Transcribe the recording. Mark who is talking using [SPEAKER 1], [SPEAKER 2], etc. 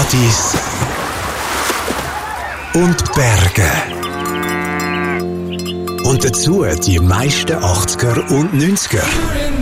[SPEAKER 1] Wadis und Berge. Und dazu die meisten 80er und 90er.